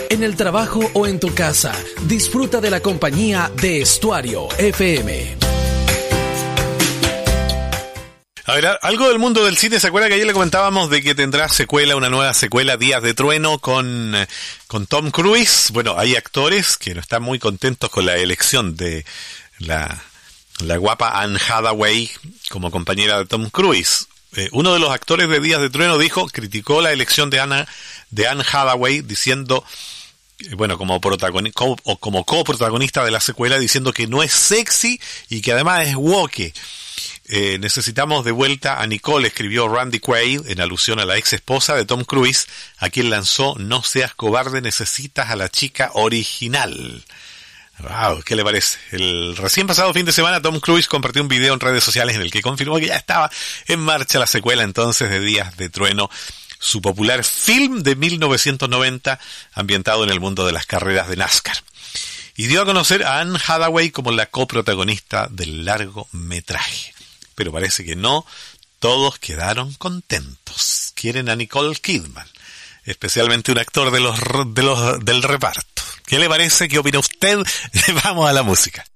en el trabajo o en tu casa, disfruta de la compañía de Estuario FM. A ver, algo del mundo del cine. ¿Se acuerda que ayer le comentábamos de que tendrá secuela, una nueva secuela, Días de Trueno, con Tom Cruise? Bueno, hay actores que no están muy contentos con la elección de la guapa Anne Hathaway como compañera de Tom Cruise. Uno de los actores de Días de Trueno criticó la elección de Anne Hathaway, diciendo, bueno, como coprotagonista de la secuela, diciendo que no es sexy y que además es woke. Necesitamos de vuelta a Nicole, escribió Randy Quaid en alusión a la ex esposa de Tom Cruise, a quien lanzó No seas cobarde, necesitas a la chica original. Wow, ¿qué le parece? El recién pasado fin de semana Tom Cruise compartió un video en redes sociales en el que confirmó que ya estaba en marcha la secuela entonces de Días de Trueno, su popular film de 1990 ambientado en el mundo de las carreras de NASCAR. Y dio a conocer a Anne Hathaway como la coprotagonista del largometraje. Pero parece que no todos quedaron contentos. Quieren a Nicole Kidman, especialmente un actor del reparto. ¿Qué le parece? ¿Qué opina usted? Vamos a la música.